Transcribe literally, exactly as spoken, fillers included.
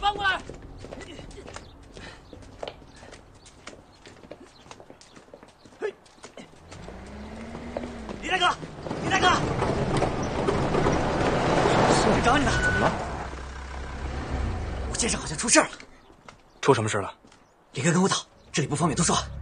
翻过来！嘿，李大哥，李大哥，我来找你呢。怎么了？我先生好像出事了。 出什么事了？ 李哥跟我走，这里不方便多说。